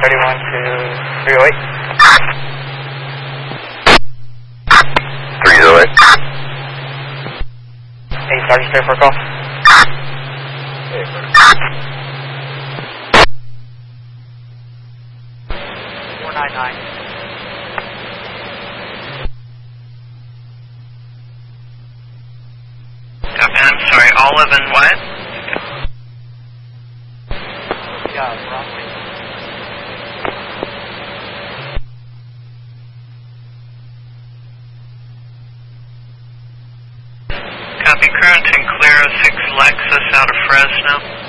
31 to 308. 308. Hey, Sergeant, stay for a call. 499. I'm sorry, Olive and what? Yeah, Broadway. Copy, current and clear 06 Lexus out of Fresno.